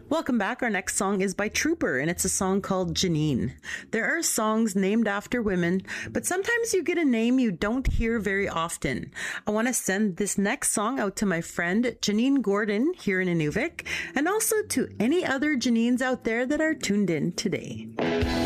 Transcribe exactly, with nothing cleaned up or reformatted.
Welcome back. Our next song is by Trooper, and it's a song called Janine. There are songs named after women, but sometimes you get a name you don't hear very often. I want to send this next song out to my friend Janine Gordon here in Inuvik, and also to any other Janines out there that are tuned in today.